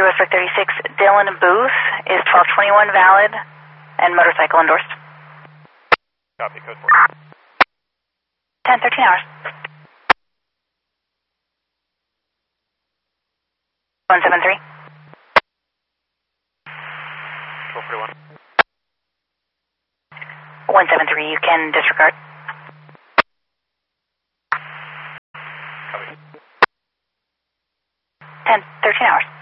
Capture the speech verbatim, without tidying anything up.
Louisburg thirty-six, Dylan Booth is twelve twenty-one valid and motorcycle endorsed. Copy, code four. ten thirteen hours. one seven three. twelve forty-one. one seven three, you can disregard. Copy. ten thirteen hours.